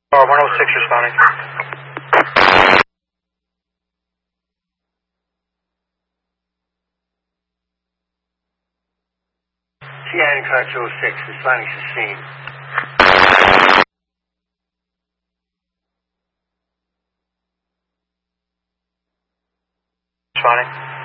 106 responding. CI car 206, responding to scene. Responding.